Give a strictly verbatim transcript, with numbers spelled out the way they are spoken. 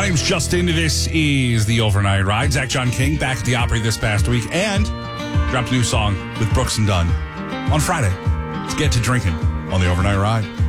My name's Justin. This is The Overnight Ride. Zach John King back at the Opry this past week and dropped a new song with Brooks and Dunn on Friday. Let's get to drinking on The Overnight Ride.